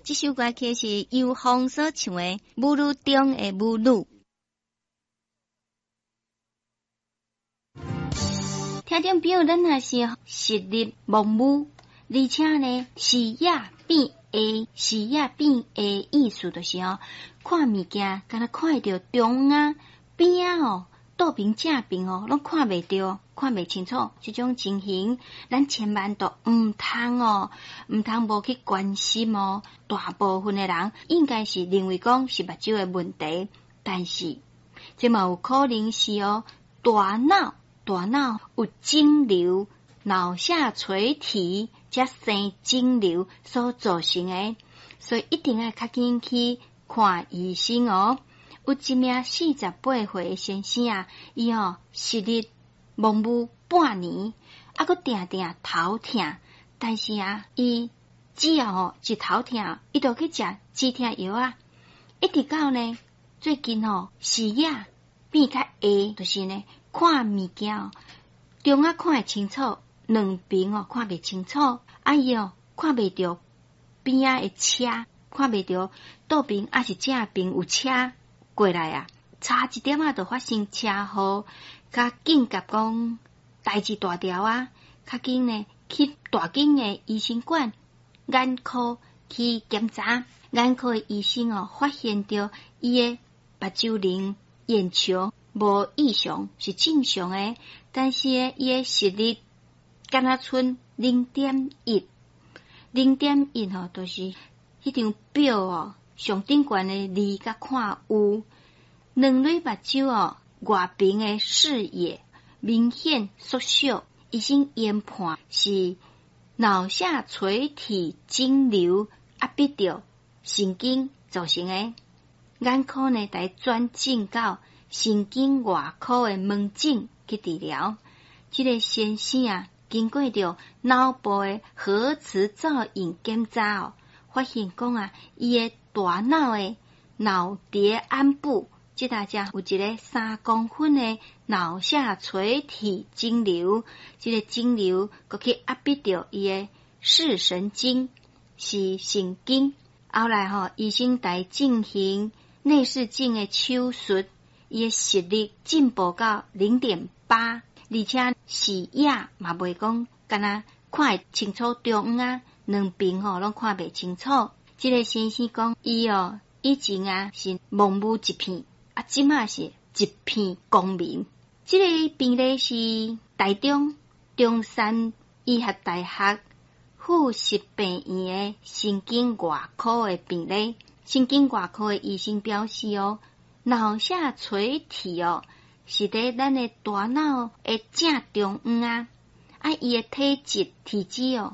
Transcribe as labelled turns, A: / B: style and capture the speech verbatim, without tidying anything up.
A: 这首歌曲是由风所唱的《母女中的母女》。听众朋友，咱也是实力母母，而且呢，视野变会，视野变会意思就是哦，看物件，敢若看到中啊边啊哦，倒边正边哦，拢看袂到，看袂清楚。这种情形，咱千万都毋通哦，毋通无去关心哦。大部分的人应该是认为讲是目睭的问题，但是这嘛有可能是哦，大脑。大脑有肿瘤，脑下垂体加生肿瘤所造成的，所以一定要较紧去看医生哦。有一名四十八岁的先生啊，伊哦视力模糊半年，啊佮定定头痛，但是啊，伊只要哦一头痛，伊就去食止痛药啊，一直到呢最近哦视野变较下，就是呢。看物件哦，中啊看会清楚，两边哦看袂清楚，啊伊哦看袂到边仔的车，看袂到倒边还是正边有车过来啊，差一点啊就发生车祸，甲紧急讲代志大条啊，较紧呢去大间的医生馆眼科去检查，眼科的医生哦发现到伊的目睭灵眼球。无异常是正常诶，但是诶，伊诶视力敢若剩零点一，零点一吼，就是迄张表哦，上顶悬诶字甲看有两类目睭哦，外边诶视野明显缩小，医生研判是脑下垂体肿瘤压迫到神经造成诶，眼科呢，得转进到。神经外科的门诊去治疗，这个先生啊，经过着脑部的核磁造影检查哦，发现讲啊，伊的大脑的脑蝶暗部，即大家有一个三公分的脑下垂体肿瘤，这个肿瘤佮去压迫着伊的视神经，是神经。后来吼、哦，医生来进行内视镜的手术。伊诶视力进步到零点八，而且视野嘛袂讲，敢若看会清楚中啊，两边吼拢看袂清楚。这个先生讲，伊哦以前啊是模糊一片，啊即马是一片光明。这个病例是台中中山医学大学附设病院的神经外科的病例，神经外科的医生表示哦。脑下垂体哦，是伫咱的大脑的正中央啊，啊，伊的体积体积哦。